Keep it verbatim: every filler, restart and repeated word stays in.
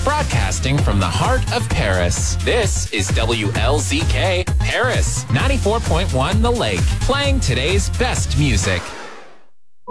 Broadcasting from the heart of Paris, this is W L Z K Paris, ninety-four point one The Lake, playing today's best music.